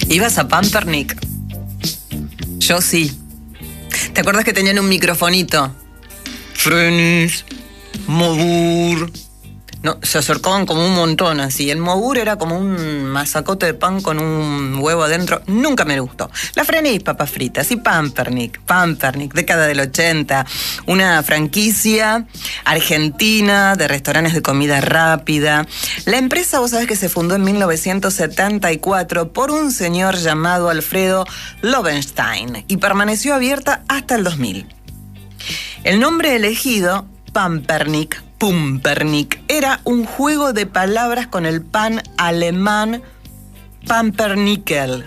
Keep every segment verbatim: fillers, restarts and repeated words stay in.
¿Ibas a Pampernick? Yo sí. ¿Te acuerdas que tenían un microfonito? Frenis, Mobur. No, se acercaban como un montón así. El Mobur era como un masacote de pan con un huevo adentro. Nunca me gustó. La Frenis, papas fritas. Y Pampernick. Pampernick, década del ochenta. Una franquicia argentina de restaurantes de comida rápida. La empresa, vos sabés que se fundó en mil novecientos setenta y cuatro por un señor llamado Alfredo Lobenstein y permaneció abierta hasta el dos mil. El nombre elegido, Pampernick, Pumpernick, era un juego de palabras con el pan alemán Pumpernickel.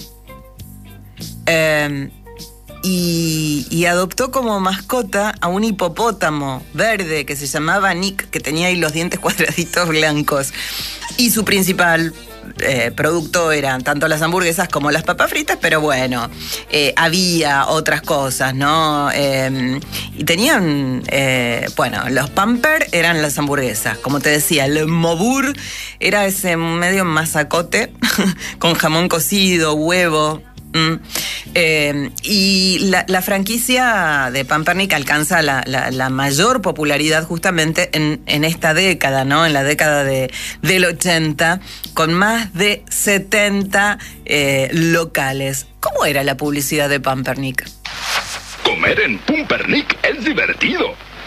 Eh, y, y adoptó como mascota a un hipopótamo verde que se llamaba Nick, que tenía ahí los dientes cuadraditos blancos. Y su principal eh, producto eran tanto las hamburguesas como las papas fritas, pero bueno, eh, había otras cosas, ¿no? Eh, y tenían, eh, bueno, los Pamper eran las hamburguesas, como te decía, el Mobur era ese medio masacote con jamón cocido, huevo. Mm. Eh, y la, la franquicia de Pampernick alcanza la, la, la mayor popularidad justamente en, en esta década, ¿no? En la década de, del ochenta, con más de setenta eh, locales. ¿Cómo era la publicidad de Pampernick? Comer en Pumpernick es divertido.